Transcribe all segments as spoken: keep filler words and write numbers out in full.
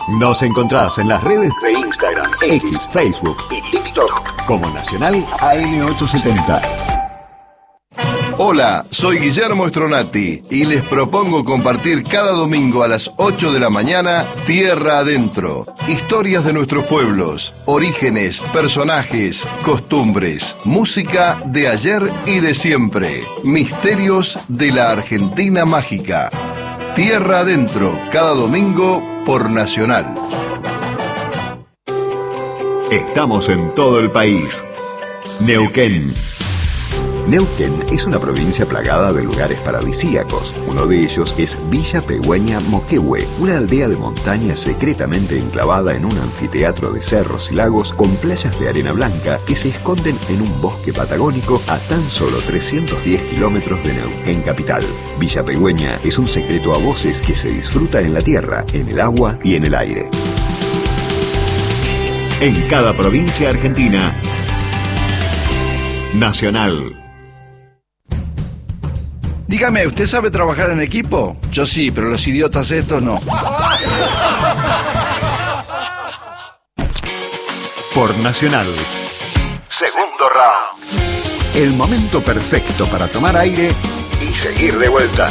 Nos encontrás en las redes de Instagram, X, Facebook y TikTok como Nacional A M ochocientos setenta. Hola, soy Guillermo Stronati y les propongo compartir cada domingo a las ocho de la mañana Tierra Adentro. Historias de nuestros pueblos, orígenes, personajes, costumbres, música de ayer y de siempre. Misterios de la Argentina mágica. Tierra Adentro, cada domingo por Nacional. Estamos en todo el país. Neuquén. Neuquén es una provincia plagada de lugares paradisíacos. Uno de ellos es Villa Pegüeña Moquehue, una aldea de montaña secretamente enclavada en un anfiteatro de cerros y lagos con playas de arena blanca que se esconden en un bosque patagónico a tan solo trescientos diez kilómetros de Neuquén capital. Villa Pegüeña es un secreto a voces que se disfruta en la tierra, en el agua y en el aire. En cada provincia argentina, Nacional. Dígame, ¿usted sabe trabajar en equipo? Yo sí, pero los idiotas estos no. Por Nacional. Segundo round. El momento perfecto para tomar aire y seguir de vuelta.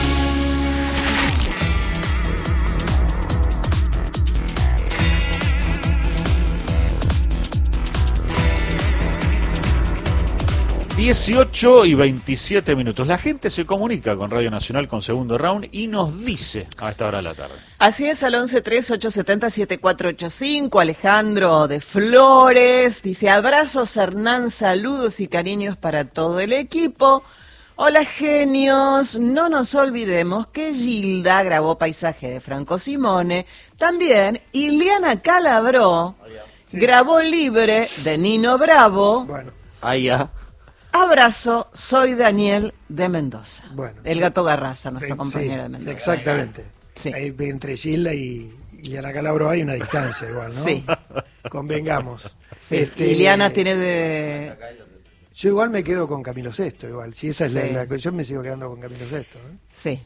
dieciocho y veintisiete minutos. La gente se comunica con Radio Nacional con Segundo Round y nos dice a esta hora de la tarde. Así es, al once tres ocho siete cero siete cuatro ocho cinco. Alejandro de Flores dice: abrazos, Hernán, saludos y cariños para todo el equipo. Hola, genios. No nos olvidemos que Gilda grabó Paisaje de Franco Simone. También Ileana Calabró sí. grabó Libre de Nino Bravo. Bueno, ahí ya. Abrazo, soy Daniel de Mendoza. Bueno, el gato Garraza, nuestra sí, compañera de Mendoza. Exactamente. Sí. Ahí, entre Gilda y Ileana Calabro hay una distancia igual, ¿no? Sí. Convengamos. Sí. Este, Ileana tiene de... Yo igual me quedo con Camilo Sesto, igual. Si esa es sí. la, la... Yo me sigo quedando con Camilo Sesto, ¿eh? Sí.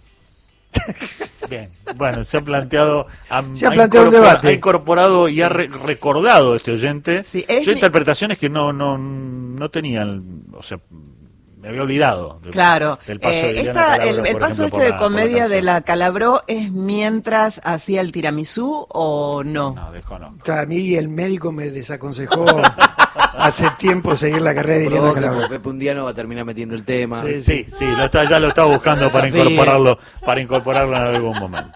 Bien, bueno, se ha planteado, ha, se ha ha planteado un debate. Ha incorporado y ha re, recordado este oyente. Sí, es Yo mi... interpretaciones que no, no, no tenían, o sea, me había olvidado. Del, claro, del paso eh, de esta, Calabro, el, el paso ejemplo, este de la, comedia de la Calabró es mientras hacía el tiramisú o no. No, desconozco. O sea, a mí el médico me desaconsejó hace tiempo seguir la carrera de Ileana Calabro. Pepe un día no va a terminar metiendo el tema. Sí, sí, sí, lo está, ya lo está buscando para incorporarlo, para incorporarlo en algún momento.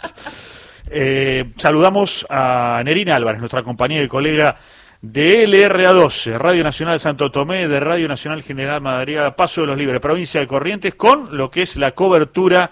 Eh, saludamos a Nerina Álvarez, nuestra compañera y colega de L R A doce, Radio Nacional Santo Tomé, de Radio Nacional General Madariaga, Paso de los Libres, provincia de Corrientes, con lo que es la cobertura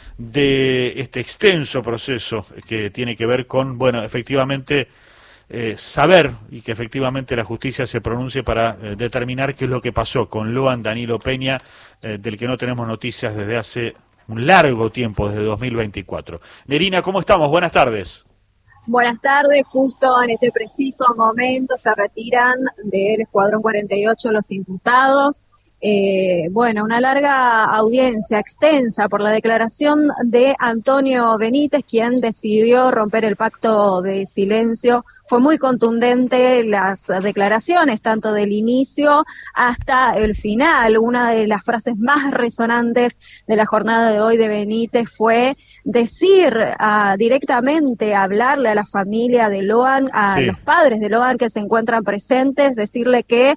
de este extenso proceso que tiene que ver con, bueno, efectivamente, eh, saber y que efectivamente la justicia se pronuncie para eh, determinar qué es lo que pasó con Loan Danilo Peña, eh, del que no tenemos noticias desde hace un largo tiempo, desde dos mil veinticuatro. Nerina, ¿cómo estamos? Buenas tardes. Buenas tardes, justo en este preciso momento se retiran del Escuadrón cuarenta y ocho los imputados. Eh, bueno, una larga audiencia extensa por la declaración de Antonio Benítez, quien decidió romper el pacto de silencio. Fue muy contundente las declaraciones, tanto del inicio hasta el final. Una de las frases más resonantes de la jornada de hoy de Benítez fue decir uh, directamente, hablarle a la familia de Loan, a sí. los padres de Loan que se encuentran presentes, decirle que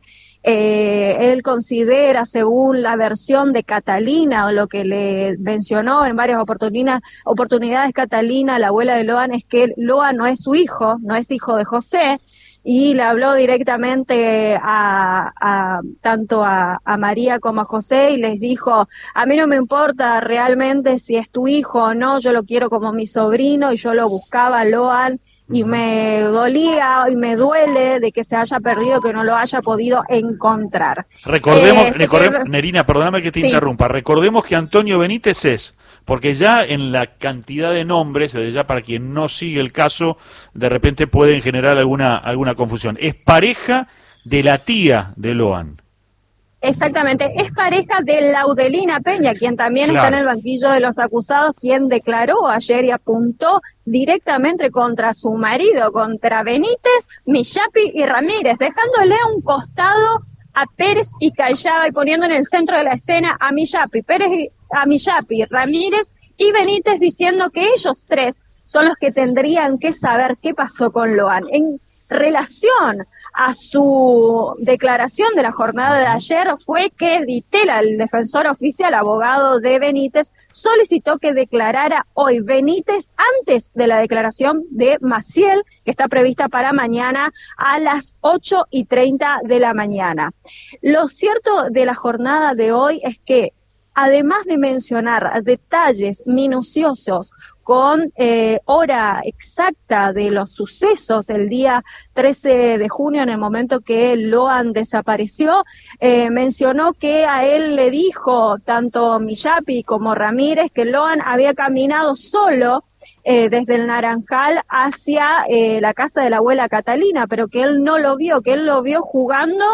Eh, él considera, según la versión de Catalina, o lo que le mencionó en varias oportunidades, oportunidades Catalina, la abuela de Loan, es que Loan no es su hijo, no es hijo de José, y le habló directamente a, a tanto a, a María como a José y les dijo: a mí no me importa realmente si es tu hijo o no, yo lo quiero como mi sobrino y yo lo buscaba a Loan. Y me dolía y me duele de que se haya perdido, que no lo haya podido encontrar. Recordemos, eh, recordemos Nerina, perdóname que te sí. interrumpa, recordemos que Antonio Benítez es, porque ya en la cantidad de nombres, ya para quien no sigue el caso, de repente pueden generar alguna, alguna confusión, es pareja de la tía de Loan. Exactamente, es pareja de Laudelina Peña, quien también claro. está en el banquillo de los acusados, quien declaró ayer y apuntó directamente contra su marido, contra Benítez, Millapi y Ramírez, dejándole a un costado a Pérez y Callaba y poniendo en el centro de la escena a Millapi, Pérez, a Millapi, Ramírez y Benítez, diciendo que ellos tres son los que tendrían que saber qué pasó con Loan. En relación a su declaración de la jornada de ayer, fue que Ditela, el defensor oficial, abogado de Benítez, solicitó que declarara hoy Benítez antes de la declaración de Maciel, que está prevista para mañana a las ocho y treinta de la mañana. Lo cierto de la jornada de hoy es que, además de mencionar detalles minuciosos con eh, hora exacta de los sucesos el día trece de junio, en el momento que Loan desapareció, eh, mencionó que a él le dijo tanto Millapi como Ramírez que Loan había caminado solo eh, desde el Naranjal hacia eh, la casa de la abuela Catalina, pero que él no lo vio, que él lo vio jugando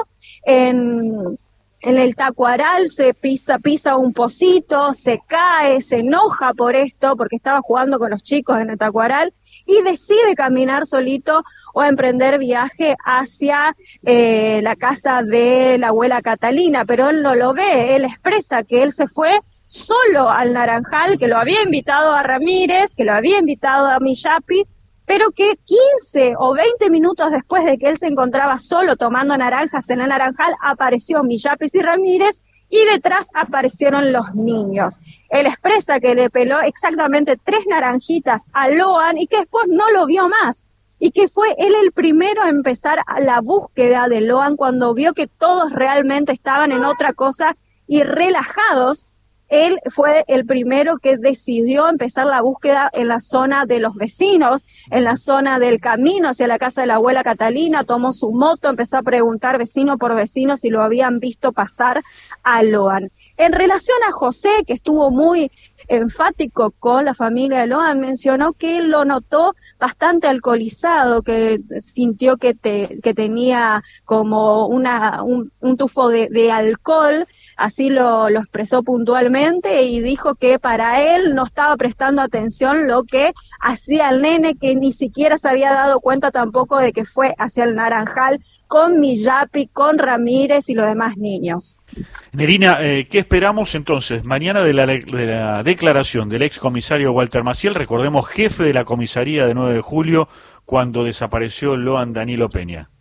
en... En el Tacuaral, se pisa, pisa un pocito, se cae, se enoja por esto, porque estaba jugando con los chicos en el Tacuaral, y decide caminar solito o emprender viaje hacia eh, la casa de la abuela Catalina, pero él no lo ve, él expresa que él se fue solo al Naranjal, que lo había invitado a Ramírez, que lo había invitado a Millapi, pero que quince o veinte minutos después de que él se encontraba solo tomando naranjas en el Naranjal, apareció Millapis y Ramírez y detrás aparecieron los niños. Él expresa que le peló exactamente tres naranjitas a Loan y que después no lo vio más. Y que fue él el primero a empezar la búsqueda de Loan cuando vio que todos realmente estaban en otra cosa y relajados. Él fue el primero que decidió empezar la búsqueda en la zona de los vecinos, en la zona del camino hacia la casa de la abuela Catalina, tomó su moto, empezó a preguntar vecino por vecino si lo habían visto pasar a Loan. En relación a José, que estuvo muy enfático con la familia de Loan, mencionó que él lo notó bastante alcoholizado, que sintió que, te, que tenía como una, un, un tufo de, de alcohol, así lo, lo expresó puntualmente y dijo que para él no estaba prestando atención lo que hacía el nene, que ni siquiera se había dado cuenta tampoco de que fue hacia el Naranjal con Millapi, con Ramírez y los demás niños. Nerina, eh, ¿qué esperamos entonces? Mañana de la, de la declaración del excomisario Walter Maciel, recordemos jefe de la comisaría de nueve de julio, cuando desapareció Loan Danilo Peña.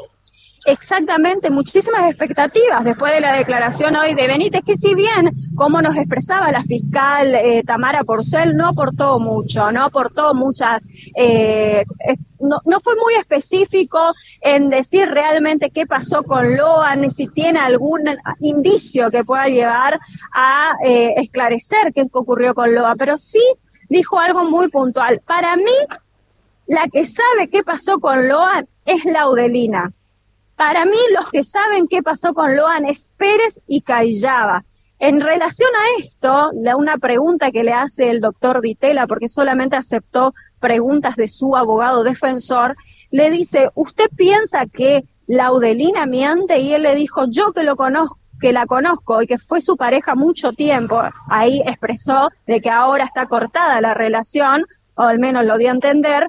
Exactamente, muchísimas expectativas después de la declaración hoy de Benítez, que si bien, como nos expresaba la fiscal eh, Tamara Porcel, no aportó mucho, no aportó muchas, eh, no, no fue muy específico en decir realmente qué pasó con Loan, ni si tiene algún indicio que pueda llevar a eh, esclarecer qué ocurrió con Loan, pero sí dijo algo muy puntual. Para mí, la que sabe qué pasó con Loan es Laudelina. Para mí, los que saben qué pasó con Loan es Pérez y Callaba. En relación a esto, una pregunta que le hace el doctor Ditela, porque solamente aceptó preguntas de su abogado defensor, le dice, ¿usted piensa que Laudelina miente? Y él le dijo, yo que lo conozco, que la conozco y que fue su pareja mucho tiempo, ahí expresó de que ahora está cortada la relación, o al menos lo dio a entender,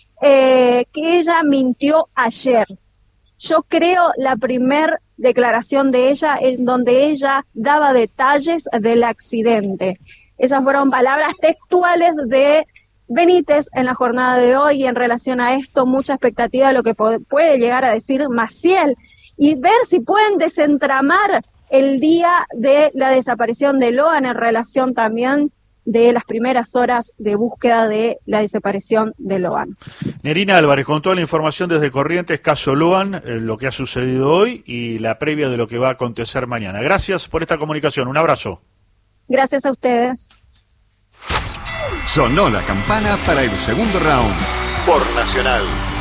eh, que ella mintió ayer. Yo creo la primer declaración de ella en donde ella daba detalles del accidente. Esas fueron palabras textuales de Benítez en la jornada de hoy, y en relación a esto mucha expectativa de lo que puede llegar a decir Maciel y ver si pueden desentramar el día de la desaparición de Loan en relación también de las primeras horas de búsqueda de la desaparición de Loan. Nerina Álvarez, con toda la información desde Corrientes, caso Loan, eh, lo que ha sucedido hoy y la previa de lo que va a acontecer mañana. Gracias por esta comunicación, un abrazo. Gracias a ustedes. Sonó la campana para el segundo round por Nacional.